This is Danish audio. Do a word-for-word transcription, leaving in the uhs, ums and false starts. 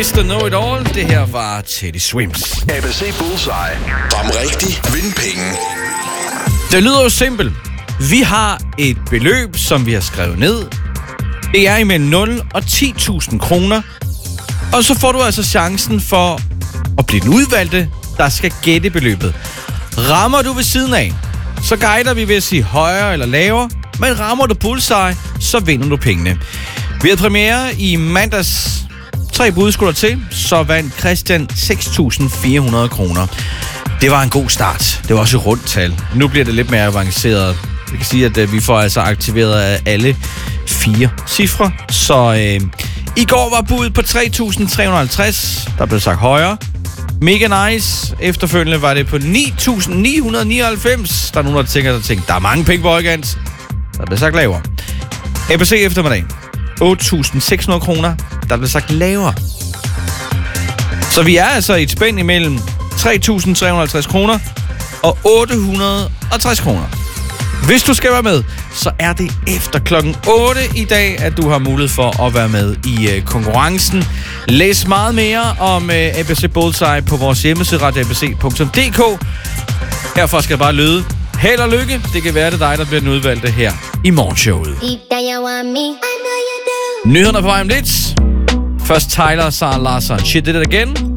mister Know-It-All. Det her var Teddy Swims. A B C Bullseye. Ram rigtig, vind penge. Det lyder jo simpelt. Vi har et beløb, som vi har skrevet ned. Det er imellem nul og ti tusind kroner. Og så får du altså chancen for at blive den udvalgte, der skal gætte beløbet. Rammer du ved siden af, så guider vi ved at sige højere eller lavere. Men rammer du bullseye, så vinder du pengene. Vi havde premiere i mandags. Tre bud skulle der til, så vandt Christian seks tusind fire hundrede kroner. Det var en god start. Det var også et rundt tal. Nu bliver det lidt mere avanceret. Vi kan sige, at vi får altså aktiveret alle fire cifre. Så øh, i går var budet på tre tusind tre hundrede og halvtreds. Der blev sagt højere. Mega nice. Efterfølgende var det på ni tusind ni hundrede og nioghalvfems. Der er nogen, der tænker, der tænker, der er mange penge på Øjgans. Der blev sagt lavere. A B C eftermiddag. otte tusind seks hundrede kroner. Der blev sagt lavere. Så vi er altså i et spænd imellem tre tusind tre hundrede og halvtreds kroner og otte hundrede og tres kroner. Hvis du skal være med, så er det efter klokken otte i dag, at du har mulighed for at være med i øh, konkurrencen. Læs meget mere om øh, A B C Bullseye på vores hjemmeside radio a b c punktum d k. Herfra skal det bare lyde. Held og lykke. Det kan være, det er dig, der bliver den udvalgte her i morgenshowet. Nyhederne på vej om lidt. Først Tyler og Sarah Larsson. Shit Did It Again.